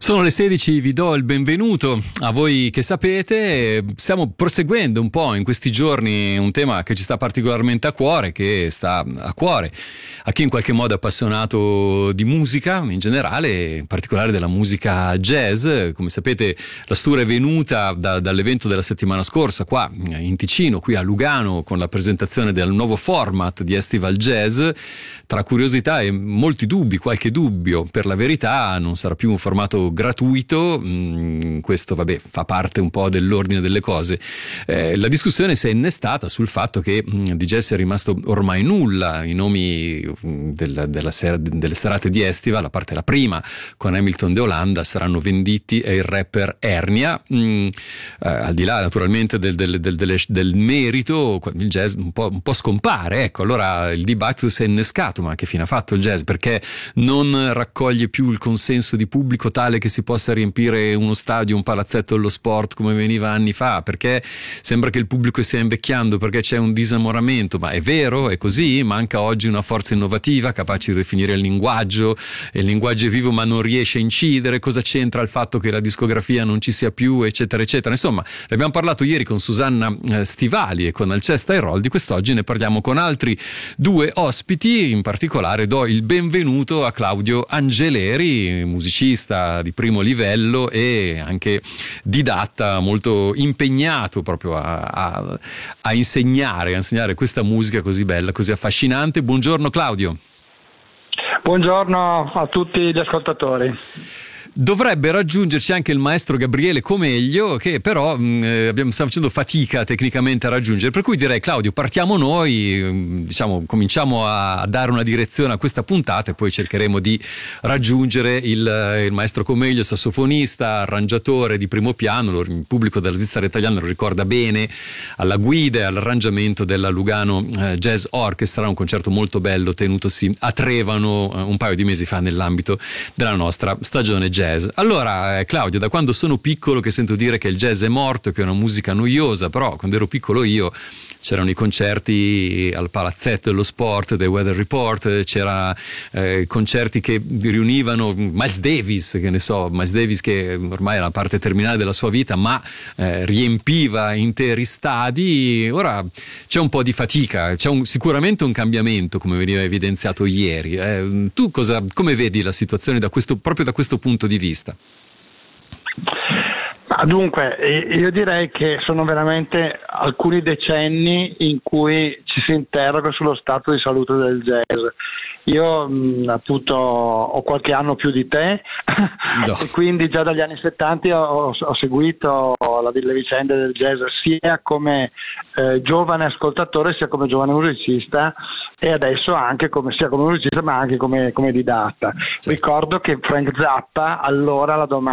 Sono le 16, vi do il benvenuto a voi che sapete. Stiamo proseguendo un po' in questi giorni un tema che ci sta particolarmente a cuore, che sta a cuore a chi in qualche modo è appassionato di musica in generale, in particolare della musica jazz. Come sapete, la Stura è venuta dall'evento della settimana scorsa qua in Ticino, qui a Lugano, con la presentazione del nuovo format di Estival Jazz. Tra curiosità e molti dubbi, qualche dubbio, per la verità non sarà più un formato gratuito, questo fa parte un po' dell'ordine delle cose. La discussione si è innestata sul fatto che di jazz è rimasto ormai nulla. I nomi delle serate di Estival, a parte la prima con Hamilton de Holanda, saranno venditi ai rapper Ernia. Al di là naturalmente del merito, il jazz un po' scompare. Ecco, allora il dibattito si è innescato: ma che fine ha fatto il jazz? Perché non raccoglie più il consenso di pubblico tale che si possa riempire uno stadio, un palazzetto dello sport come veniva anni fa? Perché sembra che il pubblico stia invecchiando, perché c'è un disamoramento. Ma è vero? È così? Manca oggi una forza innovativa capace di ridefinire il linguaggio, e il linguaggio è vivo ma non riesce a incidere. Cosa c'entra il fatto che la discografia non ci sia più, eccetera eccetera? Insomma, ne abbiamo parlato ieri con Susanna Stivali e con Alcesta Airol. Di quest'oggi ne parliamo con altri due ospiti. In particolare do il benvenuto a Claudio Angeleri, musicista di primo livello e anche didatta, molto impegnato proprio a insegnare questa musica così bella, così affascinante. Buongiorno Claudio. Buongiorno a tutti gli ascoltatori. Dovrebbe raggiungerci anche il maestro Gabriele Comeglio, che però stiamo facendo fatica tecnicamente a raggiungere, per cui direi, Claudio, partiamo noi, cominciamo a dare una direzione a questa puntata e poi cercheremo di raggiungere il maestro Comeglio, sassofonista, arrangiatore di primo piano. Il pubblico della Svizzera Italiana lo ricorda bene alla guida e all'arrangiamento della Lugano Jazz Orchestra, un concerto molto bello tenutosi a Trevano un paio di mesi fa nell'ambito della nostra stagione jazz. Allora, Claudio, da quando sono piccolo che sento dire che il jazz è morto, che è una musica noiosa, però quando ero piccolo io c'erano i concerti al palazzetto dello sport dei Weather Report, c'erano concerti che riunivano Miles Davis, che ormai è la parte terminale della sua vita, ma riempiva interi stadi. Ora c'è un po' di fatica, sicuramente un cambiamento, come veniva evidenziato ieri. Tu come vedi la situazione proprio da questo punto di vista? Dunque, io direi che sono veramente alcuni decenni in cui ci si interroga sullo stato di salute del jazz. Io appunto ho qualche anno più di te, no. E quindi già dagli anni 70 ho seguito le vicende del jazz sia come giovane ascoltatore sia come giovane musicista, e adesso anche sia come musicista ma anche come didatta. Certo. Ricordo che Frank Zappa allora la domanda